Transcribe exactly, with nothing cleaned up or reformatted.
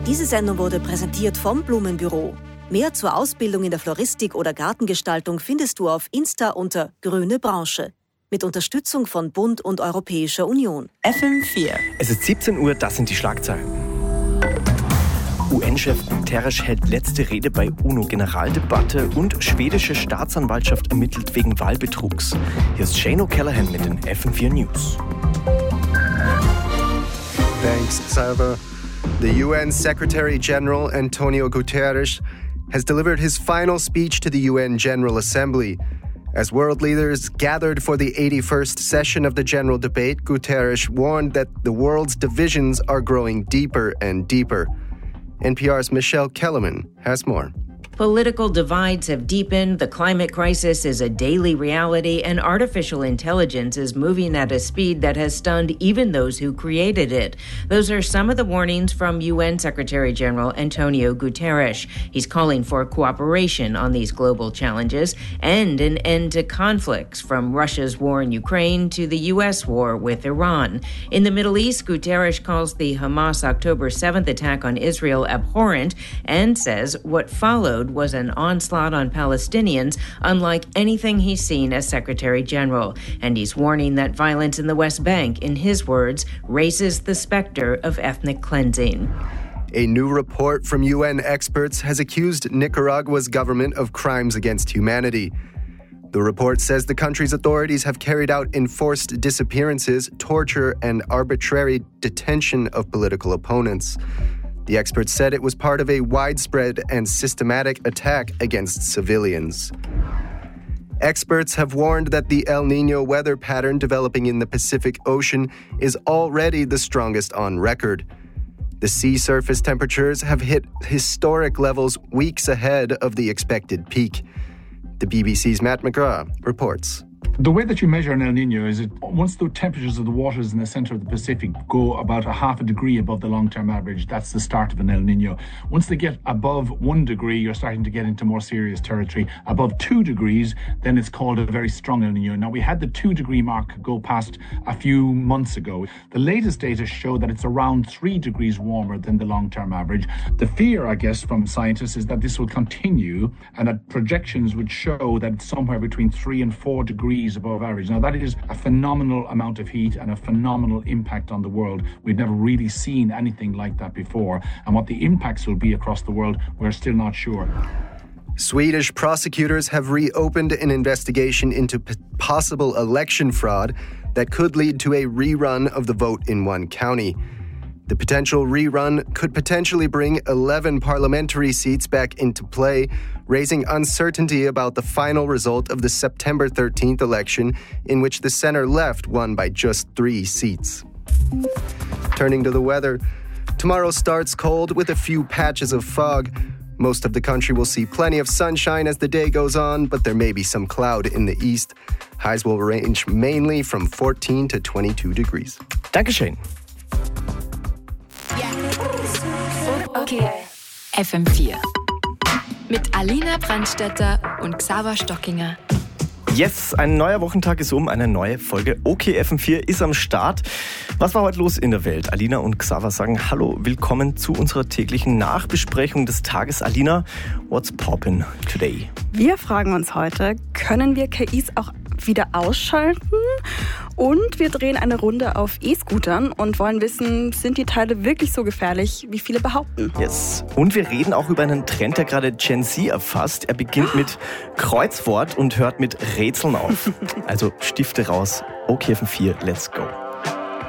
Diese Sendung wurde präsentiert vom Blumenbüro. Mehr zur Ausbildung in der Floristik oder Gartengestaltung findest du auf Insta unter Grüne Branche. Mit Unterstützung von Bund und Europäischer Union. F M vier. Es ist siebzehn Uhr, das sind die Schlagzeilen. U N-Chef Guterres hält letzte Rede bei UNO-Generaldebatte und schwedische Staatsanwaltschaft ermittelt wegen Wahlbetrugs. Hier ist Shane O'Callaghan mit den F M vier News. Thanks, Salva. The U N Secretary-General Antonio Guterres has delivered his final speech to the U N General Assembly. As world leaders gathered for the eighty-first session of the General Debate, Guterres warned that the world's divisions are growing deeper and deeper. N P R's Michelle Kellerman has more. Political divides have deepened, the climate crisis is a daily reality, and artificial intelligence is moving at a speed that has stunned even those who created it. Those are some of the warnings from U N Secretary-General Antonio Guterres. He's calling for cooperation on these global challenges and an end to conflicts, from Russia's war in Ukraine to the U S war with Iran. In the Middle East, Guterres calls the Hamas October seventh attack on Israel abhorrent and says what followed was an onslaught on Palestinians unlike anything he's seen as Secretary General. And he's warning that violence in the West Bank, in his words, raises the specter of ethnic cleansing. A new report from U N experts has accused Nicaragua's government of crimes against humanity. The report says the country's authorities have carried out enforced disappearances, torture, and arbitrary detention of political opponents. The experts said it was part of a widespread and systematic attack against civilians. Experts have warned that the El Niño weather pattern developing in the Pacific Ocean is already the strongest on record. The sea surface temperatures have hit historic levels weeks ahead of the expected peak. The B B C's Matt McGrath reports. The way that you measure an El Niño is that once the temperatures of the waters in the center of the Pacific go about a half a degree above the long-term average, that's the start of an El Niño. Once they get above one degree, you're starting to get into more serious territory. Above two degrees, then it's called a very strong El Niño. Now, we had the two-degree mark go past a few months ago. The latest data show that it's around three degrees warmer than the long-term average. The fear, I guess, from scientists is that this will continue and that projections would show that it's somewhere between three and four degrees above average. Now, that is a phenomenal amount of heat and a phenomenal impact on the world. We've never really seen anything like that before. And what the impacts will be across the world, we're still not sure. Swedish prosecutors have reopened an investigation into p- possible election fraud that could lead to a rerun of the vote in one county. The potential rerun could potentially bring eleven parliamentary seats back into play, raising uncertainty about the final result of the September thirteenth election, in which the center-left won by just three seats. Turning to the weather, tomorrow starts cold with a few patches of fog. Most of the country will see plenty of sunshine as the day goes on, but there may be some cloud in the east. Highs will range mainly from fourteen to twenty-two degrees. Dankeschön. Okay. F M vier. Mit Alina Brandstätter und Xaver Stockinger. Yes, ein neuer Wochentag ist um, eine neue Folge OK F M vier ist am Start. Was war heute los in der Welt? Alina und Xaver sagen Hallo, willkommen zu unserer täglichen Nachbesprechung des Tages. Alina, what's poppin' today? Wir fragen uns heute, können wir K Is auch wieder ausschalten? Und wir drehen eine Runde auf E-Scootern und wollen wissen, sind die Teile wirklich so gefährlich, wie viele behaupten? Yes. Und wir reden auch über einen Trend, der gerade Gen Z erfasst. Er beginnt mit Kreuzwort und hört mit Rätseln auf. Also Stifte raus. OK F M vier, let's go.